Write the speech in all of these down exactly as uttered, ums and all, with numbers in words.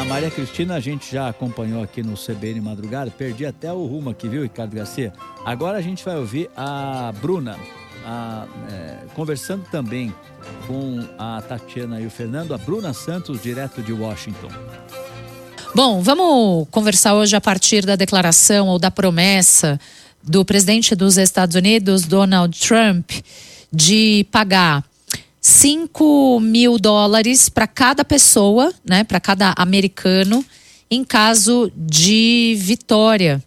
Maria Cristina a gente já acompanhou aqui no C B N Madrugada, perdi até o rumo aqui, viu, Ricardo Garcia? Agora a gente vai ouvir a Bruna, a, é, conversando também com a Tatiana e o Fernando, a Bruna Santos, direto de Washington. Bom, vamos conversar hoje a partir da declaração ou da promessa do presidente dos Estados Unidos, Donald Trump, de pagar cinco mil dólares para cada pessoa, né, para cada americano, em caso de vitória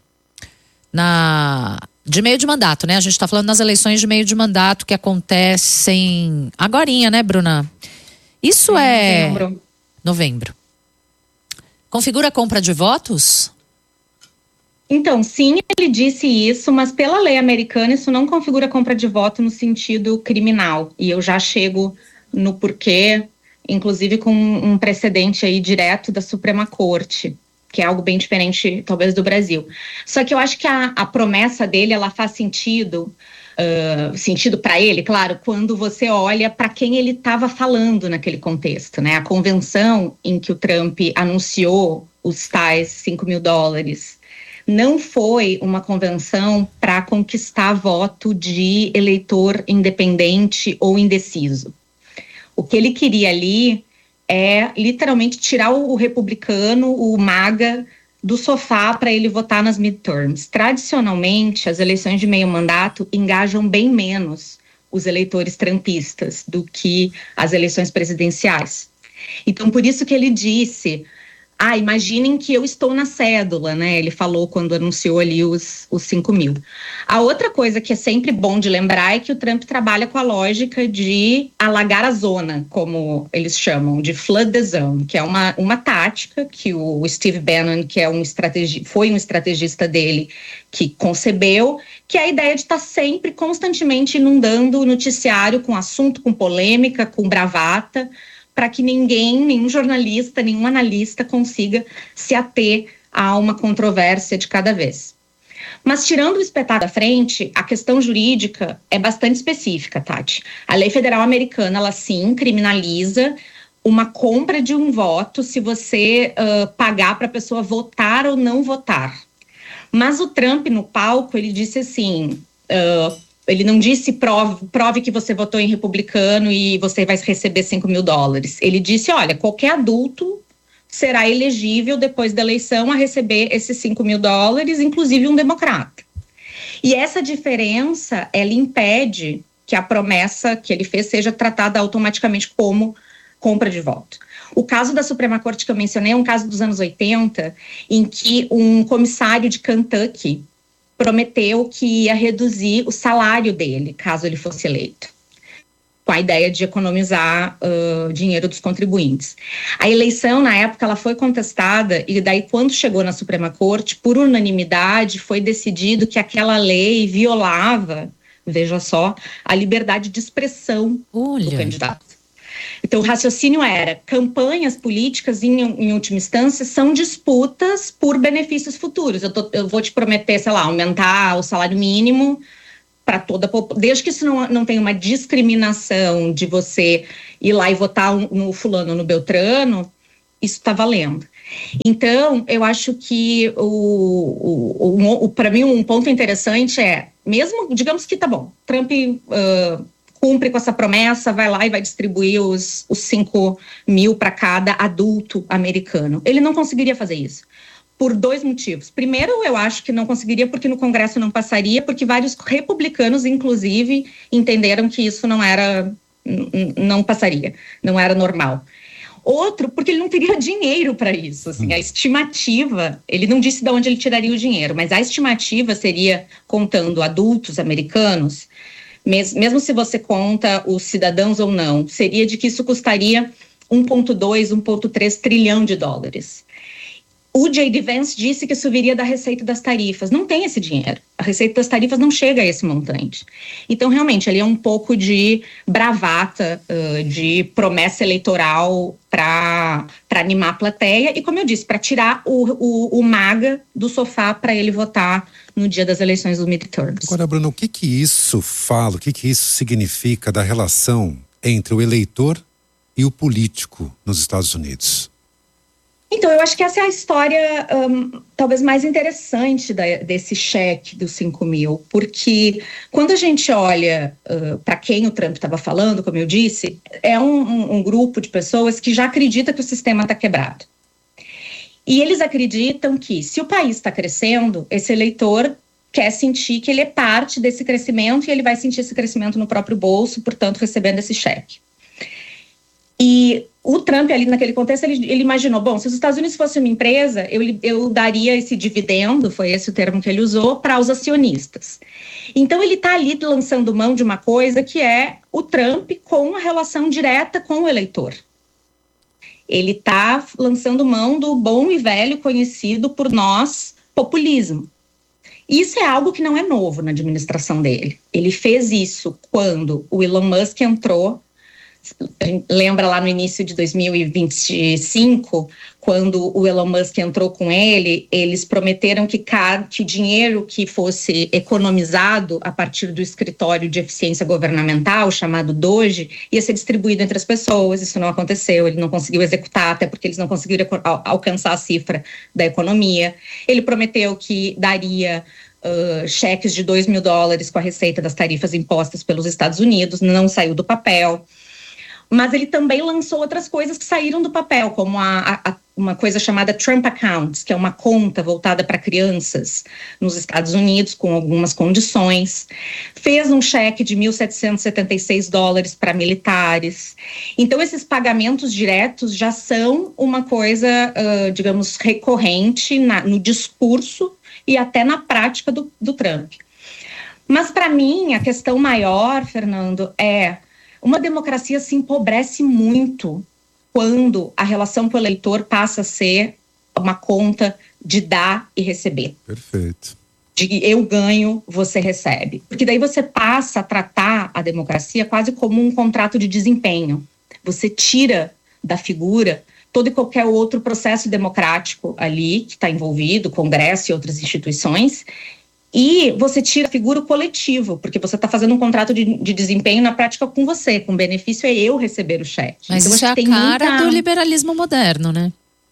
na, de meio de mandato, né? A gente está falando das eleições de meio de mandato que acontecem agorinha, né, Bruna? Isso é novembro. Novembro. Configura a compra de votos? Então, sim, ele disse isso, mas pela lei americana isso não configura compra de voto no sentido criminal. E eu já chego no porquê, inclusive com um precedente aí direto da Suprema Corte, que é algo bem diferente, talvez, do Brasil. Só que eu acho que a, a promessa dele, ela faz sentido, uh, sentido para ele, claro, quando você olha para quem ele estava falando naquele contexto, né? A convenção em que o Trump anunciou os tais cinco mil dólares não foi uma convenção para conquistar voto de eleitor independente ou indeciso. O que ele queria ali é literalmente tirar o republicano, o MAGA, do sofá para ele votar nas midterms. Tradicionalmente, as eleições de meio mandato engajam bem menos os eleitores trumpistas do que as eleições presidenciais. Então, por isso que ele disse... Ah, imaginem que eu estou na cédula, né? Ele falou quando anunciou ali os, os cinco mil. A outra coisa que é sempre bom de lembrar é que o Trump trabalha com a lógica de alagar a zona, como eles chamam, de flood the zone, que é uma, uma tática que o Steve Bannon, que é um estrategi- foi um estrategista dele, que concebeu, que é a ideia de estar sempre, constantemente inundando o noticiário com assunto, com polêmica, com bravata, para que ninguém, nenhum jornalista, nenhum analista consiga se ater a uma controvérsia de cada vez. Mas tirando o espetáculo da frente, a questão jurídica é bastante específica, Tati. A lei federal americana, ela sim criminaliza uma compra de um voto se você uh, pagar para a pessoa votar ou não votar. Mas o Trump, no palco, ele disse assim... Uh, Ele não disse prove, prove que você votou em republicano e você vai receber cinco mil dólares. Ele disse, olha, qualquer adulto será elegível depois da eleição a receber esses cinco mil dólares, inclusive um democrata. E essa diferença, ela impede que a promessa que ele fez seja tratada automaticamente como compra de voto. O caso da Suprema Corte que eu mencionei é um caso dos anos oitenta, em que um comissário de Kentucky prometeu que ia reduzir o salário dele, caso ele fosse eleito, com a ideia de economizar uh, dinheiro dos contribuintes. A eleição, na época, ela foi contestada e daí, quando chegou na Suprema Corte, por unanimidade, foi decidido que aquela lei violava, veja só, a liberdade de expressão Olha. do candidato. Então, o raciocínio era, campanhas políticas, em, em última instância, são disputas por benefícios futuros. Eu, tô, eu vou te prometer, sei lá, aumentar o salário mínimo para toda a população, desde que isso não, não tenha uma discriminação de você ir lá e votar no fulano, no beltrano, isso está valendo. Então, eu acho que, o, o, o, o, para mim, um ponto interessante é, mesmo, digamos que tá bom, Trump... Uh, cumpre com essa promessa, vai lá e vai distribuir os, os cinco mil para cada adulto americano. Ele não conseguiria fazer isso, por dois motivos. Primeiro, eu acho que não conseguiria porque no Congresso não passaria, porque vários republicanos, inclusive, entenderam que isso não era, n- não passaria, não era normal. Outro, porque ele não teria dinheiro para isso. Assim, a estimativa, ele não disse de onde ele tiraria o dinheiro, mas a estimativa seria, contando adultos americanos, mesmo se você conta os cidadãos ou não, seria de que isso custaria um vírgula dois, um vírgula três trilhão de dólares. O J D Vance disse que isso viria da receita das tarifas. Não tem esse dinheiro. A receita das tarifas não chega a esse montante. Então, realmente, ali é um pouco de bravata, uh, de promessa eleitoral para animar a plateia e, como eu disse, para tirar o, o, o MAGA do sofá para ele votar no dia das eleições dos midterms. Agora, Bruno, o que que isso fala, o que que isso significa da relação entre o eleitor e o político nos Estados Unidos? Então, eu acho que essa é a história um, talvez mais interessante da, desse cheque dos cinco mil, porque quando a gente olha uh, para quem o Trump estava falando, como eu disse, é um, um, um grupo de pessoas que já acredita que o sistema está quebrado. E eles acreditam que, se o país está crescendo, esse eleitor quer sentir que ele é parte desse crescimento e ele vai sentir esse crescimento no próprio bolso, portanto, recebendo esse cheque. E o Trump, ali naquele contexto, ele, ele imaginou, bom, se os Estados Unidos fosse uma empresa, eu, eu daria esse dividendo, foi esse o termo que ele usou, para os acionistas. Então, ele está ali lançando mão de uma coisa que é o Trump com a relação direta com o eleitor. Ele está lançando mão do bom e velho conhecido por nós populismo. Isso é algo que não é novo na administração dele. Ele fez isso quando o Elon Musk entrou. Lembra lá no início de dois mil e vinte e cinco, quando o Elon Musk entrou com ele, eles prometeram que, que dinheiro que fosse economizado a partir do escritório de eficiência governamental, chamado Doge, ia ser distribuído entre as pessoas. Isso não aconteceu, ele não conseguiu executar, até porque eles não conseguiram alcançar a cifra da economia. Ele prometeu que daria uh, cheques de dois mil dólares com a receita das tarifas impostas pelos Estados Unidos, não saiu do papel. Mas ele também lançou outras coisas que saíram do papel, como a, a, uma coisa chamada Trump Accounts, que é uma conta voltada para crianças nos Estados Unidos, com algumas condições. Fez um cheque de mil setecentos e setenta e seis dólares para militares. Então, esses pagamentos diretos já são uma coisa, uh, digamos, recorrente na, no discurso e até na prática do, do Trump. Mas, para mim, a questão maior, Fernando, é... uma democracia se empobrece muito quando a relação com o eleitor passa a ser uma conta de dar e receber. Perfeito. De eu ganho, você recebe. Porque daí você passa a tratar a democracia quase como um contrato de desempenho. Você tira da figura todo e qualquer outro processo democrático ali que está envolvido, Congresso e outras instituições, e você tira a figura coletivo, porque você está fazendo um contrato de, de desempenho na prática com você, com benefício é eu receber o cheque. Mas então, isso é a cara muita... do liberalismo moderno, né?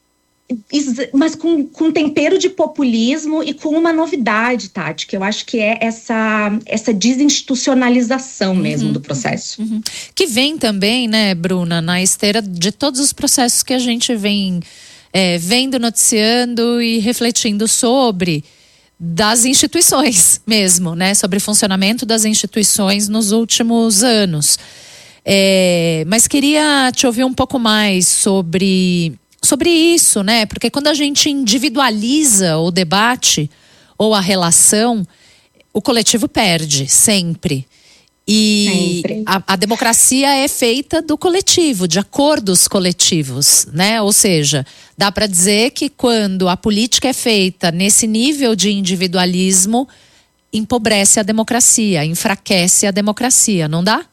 Mas com, com tempero de populismo e com uma novidade, Tati, que eu acho que é essa, essa desinstitucionalização mesmo uhum, do processo. Uhum. Que vem também, né, Bruna, na esteira de todos os processos que a gente vem é, vendo, noticiando e refletindo sobre... das instituições mesmo, né? Sobre o funcionamento das instituições nos últimos anos. É, mas queria te ouvir um pouco mais sobre, sobre isso, né? Porque quando a gente individualiza o debate ou a relação, o coletivo perde, sempre. E a, a democracia é feita do coletivo, de acordos coletivos, né? Ou seja, dá para dizer que quando a política é feita nesse nível de individualismo, empobrece a democracia, enfraquece a democracia, não dá?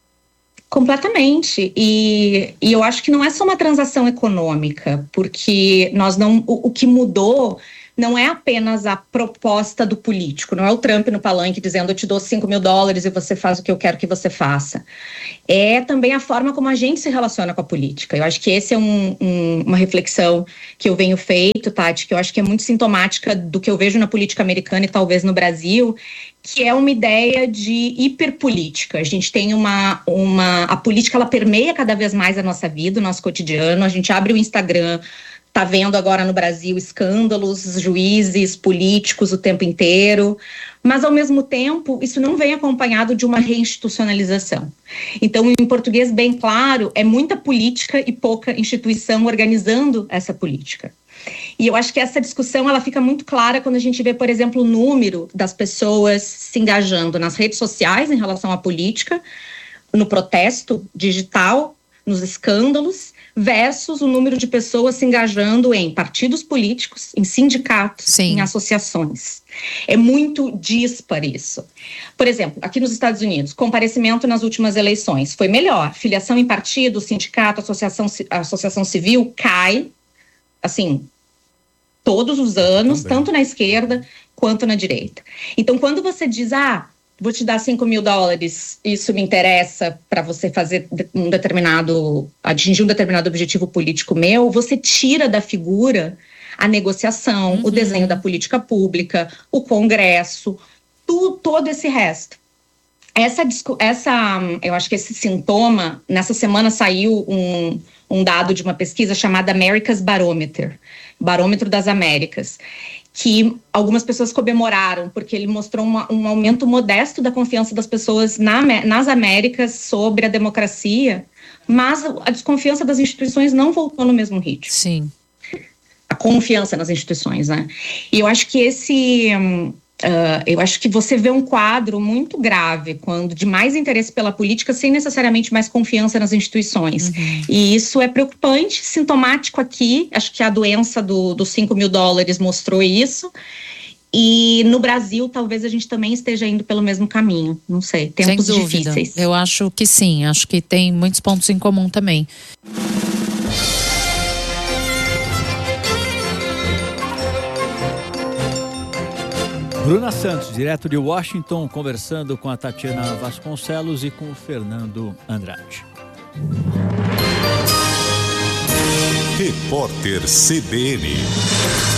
Completamente. E, e eu acho que não é só uma transação econômica, porque nós não, o, o que mudou não é apenas a proposta do político, não é o Trump no palanque dizendo eu te dou cinco mil dólares e você faz o que eu quero que você faça. É também a forma como a gente se relaciona com a política. Eu acho que esse é um, um, uma reflexão que eu venho feito, Tati, que eu acho que é muito sintomática do que eu vejo na política americana e talvez no Brasil, que é uma ideia de hiperpolítica. A gente tem uma, uma... A política, ela permeia cada vez mais a nossa vida, o nosso cotidiano. A gente abre o Instagram... Está vendo agora no Brasil escândalos, juízes, políticos o tempo inteiro, mas ao mesmo tempo isso não vem acompanhado de uma reinstitucionalização. Então, em português bem claro, é muita política e pouca instituição organizando essa política. E eu acho que essa discussão ela fica muito clara quando a gente vê, por exemplo, o número das pessoas se engajando nas redes sociais em relação à política, no protesto digital, nos escândalos, versus o número de pessoas se engajando em partidos políticos, em sindicatos, Sim. em associações. É muito dispar isso. Por exemplo, aqui nos Estados Unidos, comparecimento nas últimas eleições foi melhor. Filiação em partido, sindicato, associação, associação civil cai, assim, todos os anos, Também. tanto na esquerda quanto na direita. Então, quando você diz, ah, vou te dar cinco mil dólares, isso me interessa para você fazer um determinado, atingir um determinado objetivo político meu, você tira da figura a negociação, uhum. o desenho da política pública, o Congresso, tu, todo esse resto. Essa, essa, eu acho que esse sintoma, nessa semana saiu um, um dado de uma pesquisa chamada America's Barometer, Barômetro das Américas, que algumas pessoas comemoraram, porque ele mostrou uma, um aumento modesto da confiança das pessoas na, nas Américas sobre a democracia, mas a desconfiança das instituições não voltou no mesmo ritmo. Sim. A confiança nas instituições, né? E eu acho que esse... Uh, eu acho que você vê um quadro muito grave quando de mais interesse pela política sem necessariamente mais confiança nas instituições. Uhum. E isso é preocupante, sintomático aqui. Acho que a doença do, dos cinco mil dólares mostrou isso. E no Brasil, talvez a gente também esteja indo pelo mesmo caminho. Não sei, tempos sem dúvida. difíceis. Eu acho que sim, acho que tem muitos pontos em comum também. Bruna Santos, direto de Washington, conversando com a Tatiana Vasconcelos e com o Fernando Andrade. Repórter C B N.